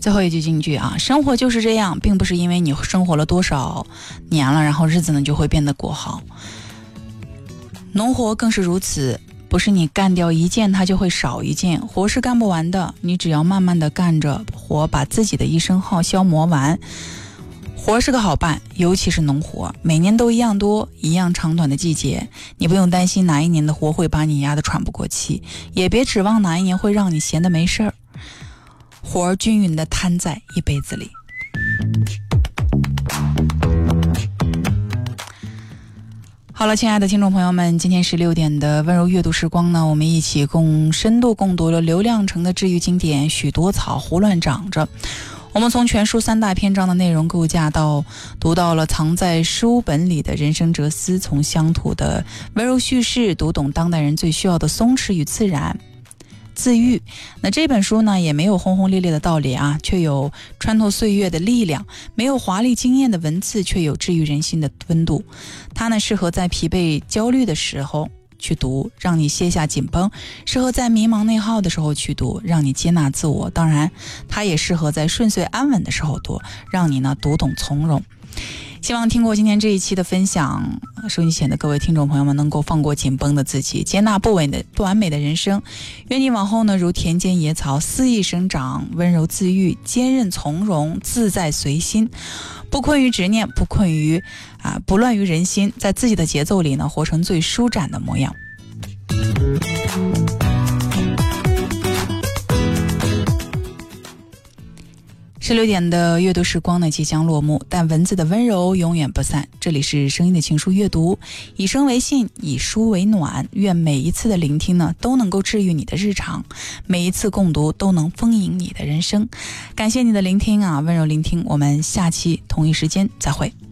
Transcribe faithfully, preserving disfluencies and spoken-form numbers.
最后一句金句啊，生活就是这样，并不是因为你生活了多少年了，然后日子呢就会变得过好。农活更是如此，不是你干掉一件它就会少一件，活是干不完的，你只要慢慢的干着活，把自己的一生耗消磨完。活是个好伴，尤其是农活，每年都一样多一样长短的季节，你不用担心哪一年的活会把你压得喘不过气，也别指望哪一年会让你闲得没事儿，活儿均匀的摊在一辈子里。好了，亲爱的听众朋友们，今天十六点的温柔阅读时光呢，我们一起共深度共读了刘亮程的治愈经典《许多草胡乱长着》。我们从全书三大篇章的内容构架到读到了藏在书本里的人生哲思，从乡土的温柔叙事读懂当代人最需要的松弛与自然。自愈，那这本书呢也没有轰轰烈烈的道理啊，却有穿透岁月的力量，没有华丽惊艳的文字，却有治愈人心的温度。它呢适合在疲惫焦虑的时候去读，让你卸下紧绷；适合在迷茫内耗的时候去读，让你接纳自我。当然它也适合在顺遂安稳的时候读，让你呢读懂从容。希望听过今天这一期的分享，收音机前的各位听众朋友们能够放过紧绷的自己，接纳不完的不完美的人生。愿你往后呢如田间野草肆意生长，温柔自愈，坚韧从容，自在随心，不困于执念，不困于啊不乱于人心，在自己的节奏里呢活成最舒展的模样。十六点的阅读时光呢即将落幕，但文字的温柔永远不散。这里是声音的情书阅读，以声为信，以书为暖。愿每一次的聆听呢都能够治愈你的日常，每一次共读都能丰盈你的人生。感谢你的聆听啊，温柔聆听，我们下期同一时间再会。